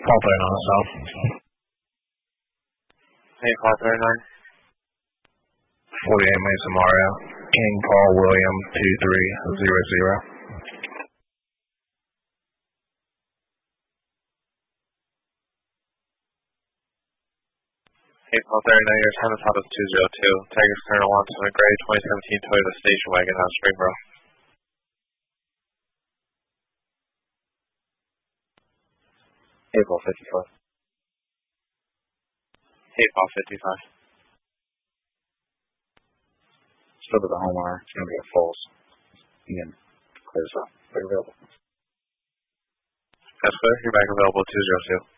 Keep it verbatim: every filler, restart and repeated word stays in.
Paul thirty-nine South. Hey, Paul thirty-nine. forty-eight Mesa Mario. King Paul William two three zero zero. Hey, Paul thirty-nine, your time is hot as two zero two. Tigers Colonel wants a gray twenty seventeen Toyota Station Wagon out of Springboro. April fifty-five. Hey, Paul fifty-five. Still to the homeowner. It's going to be a false. Again, clears up. They're available. That's clear. You're back available two zero two.